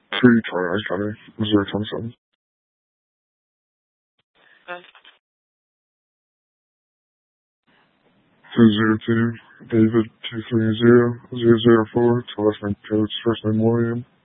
329 County, Missouri 27. 202 David 230 004 to last name Coach, first name William.